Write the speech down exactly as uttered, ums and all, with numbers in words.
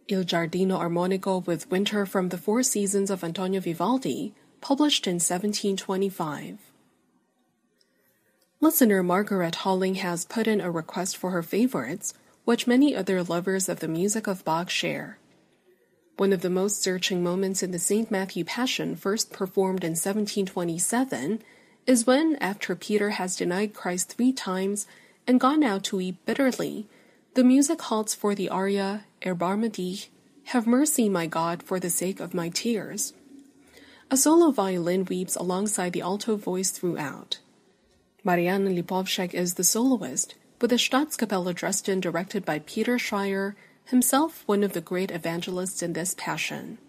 Il Giardino Armonico with Winter from the Four Seasons of Antonio Vivaldi, published in seventeen twenty-five. Listener Margaret Halling has put in a request for her favorites, which many other lovers of the music of Bach share. One of the most searching moments in the Saint Matthew Passion, first performed in seventeen twenty-seven, is when, after Peter has denied Christ three times and gone out to weep bitterly, the music halts for the aria Erbarme dich, Have mercy, my God, for the sake of my tears. A solo violin weeps alongside the alto voice throughout. Marianne Lipovshek is the soloist, with the Staatskapelle Dresden directed by Peter Schreier, himself one of the great evangelists in this passion.